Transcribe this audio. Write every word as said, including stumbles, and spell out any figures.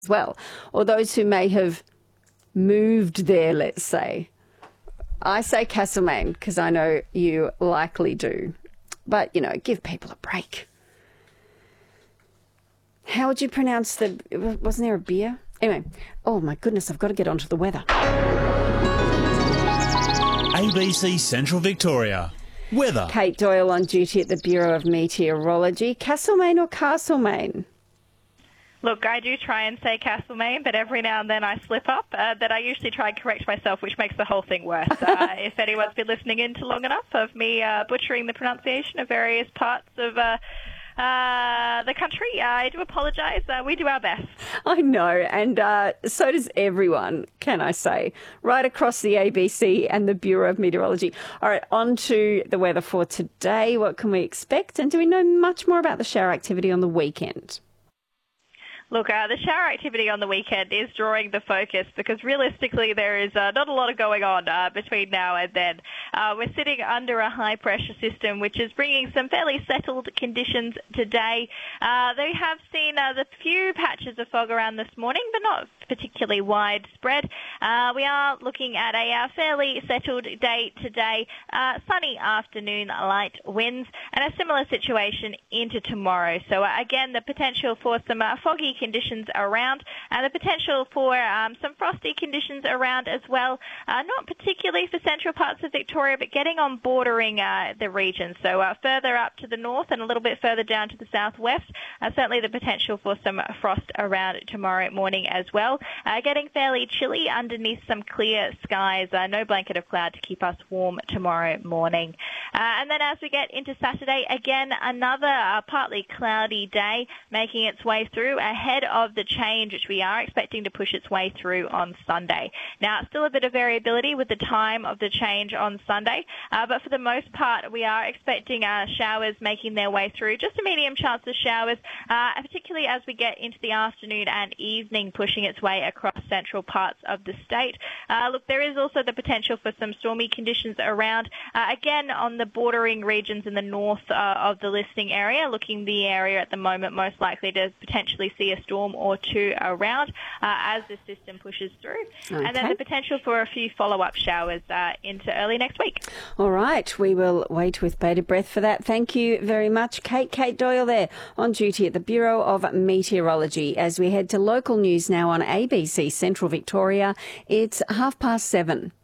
as well, or those who may have moved there, let's say. I say Castlemaine because I know you likely do. But, you know, give people a break. How would you pronounce the... Wasn't there a beer? Anyway, oh my goodness, I've got to get onto the weather. A B C Central Victoria. Weather. Kate Doyle on duty at the Bureau of Meteorology. Castlemaine or Castlemaine? Look, I do try and say Castlemaine, but every now and then I slip up. Uh, that I usually try and correct myself, which makes the whole thing worse. Uh, if anyone's been listening in to long enough of me uh, butchering the pronunciation of various parts of uh, uh, the country, I do apologise. Uh, we do our best. I know, and uh, so does everyone, can I say, right across the A B C and the Bureau of Meteorology. All right, on to the weather for today. What can we expect? And do we know much more about the shower activity on the weekend? Look, uh, the shower activity on the weekend is drawing the focus because realistically there is uh, not a lot of going on uh, between now and then. Uh, we're sitting under a high-pressure system which is bringing some fairly settled conditions today. Uh, they have seen uh, the few patches of fog around this morning, but not particularly widespread. Uh, we are looking at a uh, fairly settled day today, uh, sunny afternoon, light winds, and a similar situation into tomorrow. So uh, again, the potential for some uh, foggy conditions around, and the potential for um, some frosty conditions around as well, uh, not particularly for central parts of Victoria, but getting on bordering uh, the region. So uh, further up to the north and a little bit further down to the southwest, uh, certainly the potential for some frost around tomorrow morning as well. Uh, getting fairly chilly underneath some clear skies, uh, no blanket of cloud to keep us warm tomorrow morning. Uh, and then as we get into Saturday, again, another uh, partly cloudy day making its way through ahead of the change which we are expecting to push its way through on Sunday. Now, still a bit of variability with the time of the change on Sunday, uh, but for the most part, we are expecting uh, showers making their way through, just a medium chance of showers, uh, particularly as we get into the afternoon and evening, pushing its way across central parts of the state. Uh, look, there is also the potential for some stormy conditions around, uh, again, on the bordering regions in the north uh, of the listing area, looking the area at the moment most likely to potentially see a storm or two around uh, as the system pushes through. Okay. And then the potential for a few follow-up showers uh, into early next week. All right, we will wait with bated breath for that. Thank you very much, Kate. Kate Doyle there on duty at the Bureau of Meteorology. As we head to local news now on A B C Central Victoria, it's half past seven.